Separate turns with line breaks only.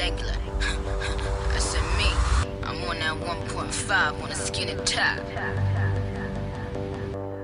regular. I said me, I'm on that 1.5 on a skinny top.